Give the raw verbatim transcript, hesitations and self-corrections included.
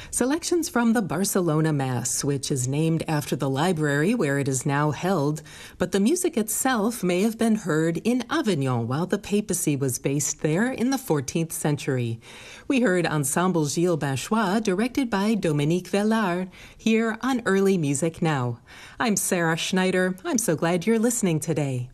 Selections from the Barcelona Mass, which is named after the library where it is now held, but the music itself may have been heard in Avignon while the papacy was based there in the fourteenth century. We heard Ensemble Gilles Bachois, directed by Dominique Vellard, here on Early Music Now. I'm Sarah Schneider. I'm so glad you're listening today.